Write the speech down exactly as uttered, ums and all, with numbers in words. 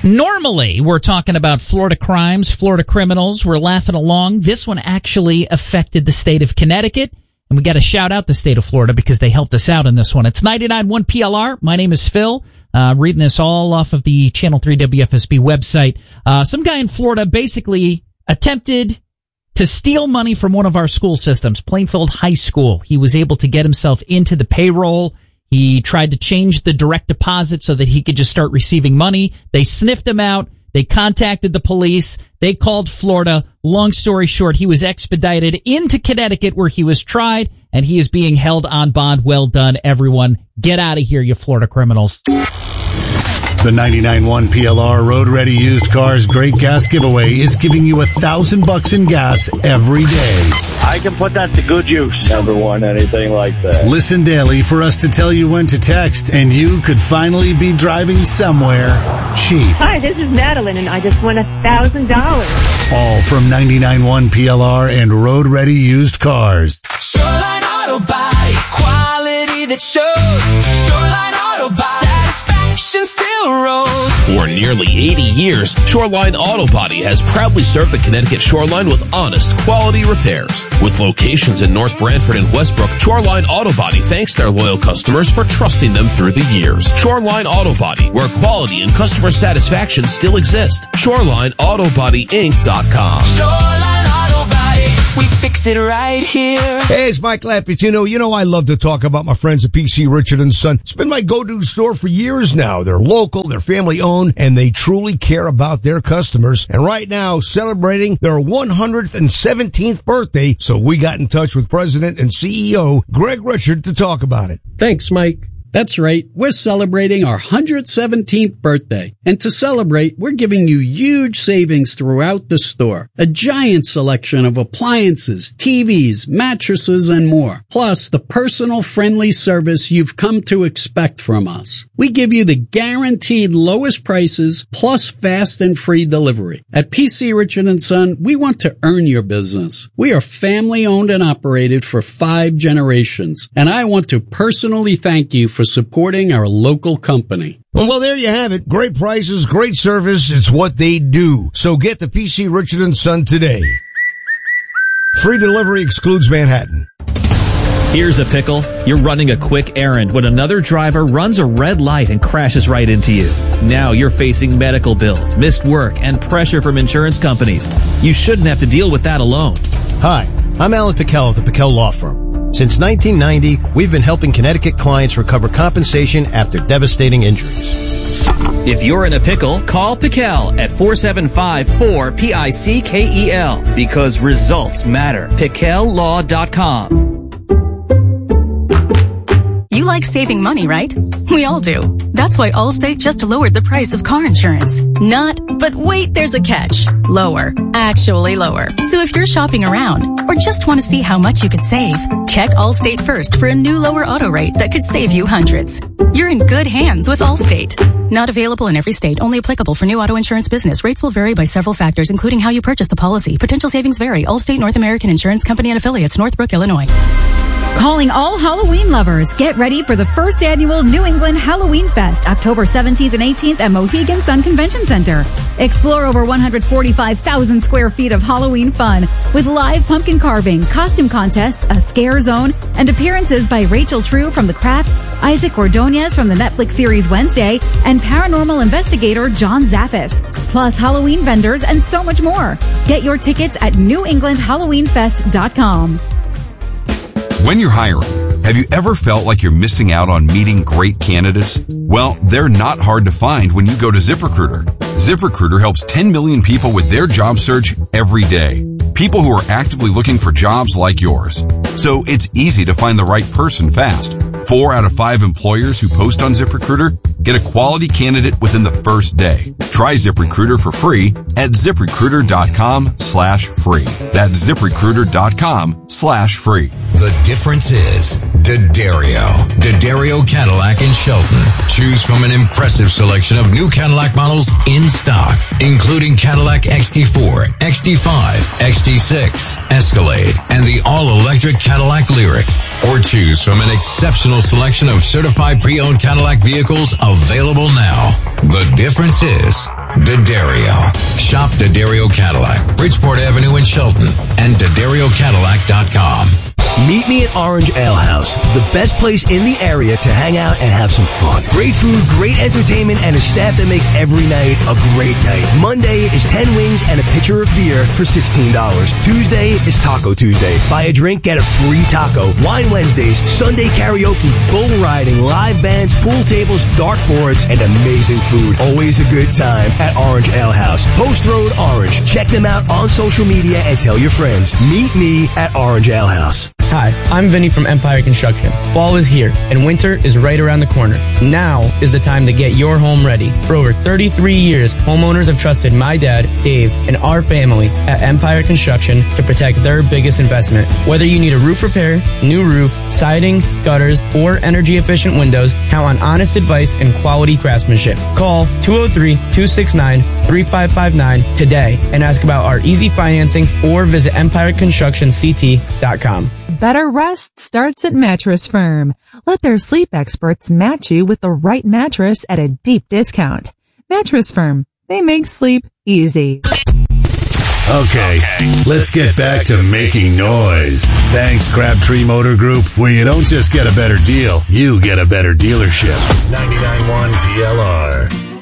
Normally, we're talking about Florida crimes, Florida criminals. We're laughing along. This one actually affected the state of Connecticut. And we got to shout out the state of Florida because they helped us out in this one. It's ninety-nine point one P L R. My name is Phil. Uh, reading this all off of the Channel three W F S B website. Uh, some guy in Florida basically attempted to steal money from one of our school systems, Plainfield High School. He was able to get himself into the payroll. He tried to change the direct deposit so that he could just start receiving money. They sniffed him out. They contacted the police. They called Florida. Long story short, he was expedited into Connecticut where he was tried, and he is being held on bond. Well done, everyone. Get out of here, you Florida criminals. The ninety-nine point one P L R Road Ready Used Cars Great Gas Giveaway is giving you a thousand bucks in gas every day. I can put that to good use. Never won anything like that. Listen daily for us to tell you when to text, and you could finally be driving somewhere cheap. Hi, this is Madeline, and I just won a thousand dollars. All from ninety-nine point one P L R and Road Ready Used Cars. Shoreline Auto Body, quality that shows. Shoreline Auto Body, satisfaction still rose. For nearly eighty years, Shoreline Auto Body has proudly served the Connecticut shoreline with honest, quality repairs. With locations in North Branford and Westbrook, Shoreline Auto Body thanks their loyal customers for trusting them through the years. Shoreline Auto Body, where quality and customer satisfaction still exist. Shoreline Auto Body Inc dot com. Shoreline Auto Body, we fix it right here. Hey, it's Mike Lapitino. You know I love to talk about my friends at P C Richard and Son. It's been my go-to store for years now. They're local, they're family-owned, and they truly care about their customers. And right now, celebrating their one hundred seventeenth birthday, so we got in touch with President and C E O Greg Richard to talk about it. Thanks, Mike. That's right. We're celebrating our one hundred seventeenth birthday. And to celebrate, we're giving you huge savings throughout the store. A giant selection of appliances, T Vs, mattresses, and more. Plus, the personal friendly service you've come to expect from us. We give you the guaranteed lowest prices plus fast and free delivery. At P C Richard and Son, we want to earn your business. We are family owned and operated for five generations. And I want to personally thank you for supporting our local company. Well, there you have it. Great prices, great service. It's what they do. So get the P C Richard and Son today. Free delivery excludes Manhattan. Here's a pickle. You're running a quick errand when another driver runs a red light and crashes right into you. Now you're facing medical bills, missed work, and pressure from insurance companies. You shouldn't have to deal with that alone. Hi, I'm Alan Pickell of the Pickell Law Firm. Since nineteen ninety, we've been helping Connecticut clients recover compensation after devastating injuries. If you're in a pickle, call Pickell at four seven five four P I C K E L because results matter. Pickell Law dot com. You like saving money, right? We all do. That's why Allstate just lowered the price of car insurance. Not, but wait, there's a catch. Lower. Actually lower. So if you're shopping around or just want to see how much you could save, check Allstate first for a new lower auto rate that could save you hundreds. You're in good hands with Allstate. Not available in every state. Only applicable for new auto insurance business. Rates will vary by several factors, including how you purchase the policy. Potential savings vary. Allstate North American Insurance Company and Affiliates, Northbrook, Illinois. Calling all Halloween lovers. Get ready for the first annual New England Halloween Fest, October seventeenth and eighteenth at Mohegan Sun Convention Center. Explore over one hundred forty-five thousand square feet of Halloween fun with live pumpkin carving, costume contests, a scare zone, and appearances by Rachel True from The Craft, Isaac Ordonez from the Netflix series Wednesday, and paranormal investigator John Zaffis. Plus Halloween vendors and so much more. Get your tickets at new england halloween fest dot com. When you're hiring, have you ever felt like you're missing out on meeting great candidates? Well, they're not hard to find when you go to ZipRecruiter. ZipRecruiter helps ten million people with their job search every day. People who are actively looking for jobs like yours. So it's easy to find the right person fast. Four out of five employers who post on ZipRecruiter get a quality candidate within the first day. Try ZipRecruiter for free at ZipRecruiter.com slash free. That's ZipRecruiter.com slash free. The difference is D'Addario. D'Addario Cadillac in Shelton. Choose from an impressive selection of new Cadillac models in stock, including Cadillac X T four, X T five, X T six, Escalade, and the all-electric Cadillac Lyriq. Or choose from an exceptional selection of certified pre-owned Cadillac vehicles available now. The difference is D'Addario. Shop D'Addario Cadillac, Bridgeport Avenue in Shelton, and D'Addario Cadillac dot com. Meet me at Orange Ale House, the best place in the area to hang out and have some fun. Great food, great entertainment, and a staff that makes every night a great night. Monday is ten wings and a pitcher of beer for sixteen dollars. Tuesday is Taco Tuesday. Buy a drink, get a free taco. Wine Wednesdays, Sunday karaoke, bull riding, live bands, pool tables, dartboards, and amazing food. Always a good time at Orange Ale House. Post Road Orange. Check them out on social media and tell your friends. Meet me at Orange Ale House. Hi, I'm Vinny from Empire Construction. Fall is here, and winter is right around the corner. Now is the time to get your home ready. For over thirty-three years, homeowners have trusted my dad, Dave, and our family at Empire Construction to protect their biggest investment. Whether you need a roof repair, new roof, siding, gutters, or energy-efficient windows, count on honest advice and quality craftsmanship. Call two oh three, two six nine, three five five nine today and ask about our easy financing or visit empire construction c t dot com. Better rest starts at Mattress Firm. Let their sleep experts match you with the right mattress at a deep discount. Mattress Firm. They make sleep easy. Okay, let's get back to making noise. Thanks, Crabtree Motor Group, where you don't just get a better deal, you get a better dealership. ninety-nine point one P L R.